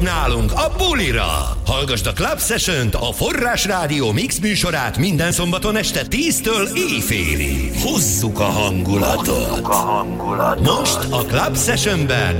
Szükséged nálunk a bulira! Hallgasd a Club Session-t, a Forrás Rádió Mix műsorát minden szombaton este 10-től éjfélig. Hozzuk a hangulatot! Most a Club Session-ben